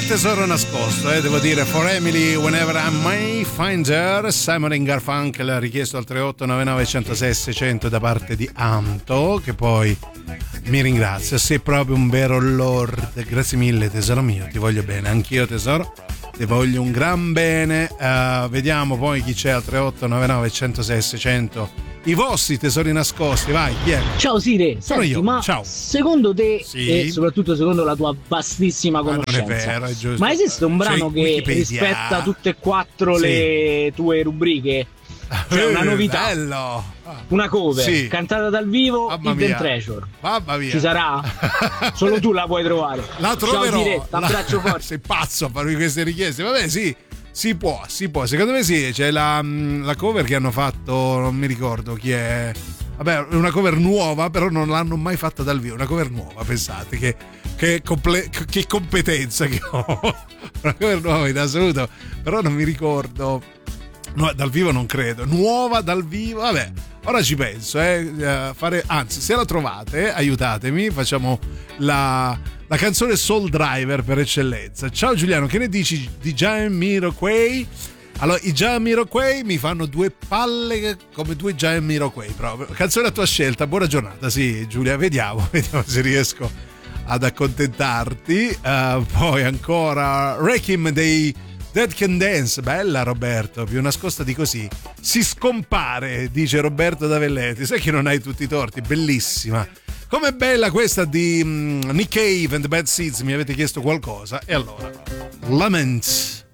tesoro nascosto, devo dire. For Emily, Whenever I May Find Her, Simon & Garfunkel, richiesto al 3899 106 600 da parte di Anto, che poi mi ringrazia. Sei proprio un vero lord. Grazie mille tesoro mio, ti voglio bene. Anch'io tesoro, ti voglio un gran bene. Vediamo poi chi c'è al 3899 106 600. I vostri tesori nascosti, vai, chi è? Ciao Sire, sono senti, io. ma Ciao. Secondo te, Sì. e soprattutto secondo la tua vastissima conoscenza, non è vero, è giusto. ma esiste un brano che Wikipedia. rispetta tutte e quattro le tue rubriche? Cioè una novità, bello. una cover, Sì. cantata dal vivo, Mamma Hidden mia. Treasure. Mamma mia. Ci sarà? Solo tu la puoi trovare. La troverò. Ciao Sire, t'abbraccio forte. Sei pazzo a farmi queste richieste. Vabbè, sì. Si può. Secondo me sì. C'è la cover che hanno fatto, non mi ricordo chi è. Vabbè, è una cover nuova, però non l'hanno mai fatta dal vivo. Una cover nuova, pensate che competenza che ho. Una cover nuova in assoluto, però non mi ricordo. No, dal vivo non credo. Nuova dal vivo, vabbè. Ora ci penso, anzi, se la trovate, aiutatemi, facciamo la canzone Soul Driver per eccellenza. Ciao Giuliano, che ne dici di Jamiroquai? Allora, i Jamiroquai mi fanno due palle come due Jamiroquai proprio. Canzone a tua scelta, buona giornata. Sì, Giulia, vediamo se riesco ad accontentarti. Poi ancora Requiem dei Dead Can Dance, bella Roberto, più nascosta di così si scompare, dice Roberto Davelletti. Sai che non hai tutti i torti, bellissima. Com'è bella questa di Nick Cave and the Bad Seeds, mi avete chiesto qualcosa e allora Laments.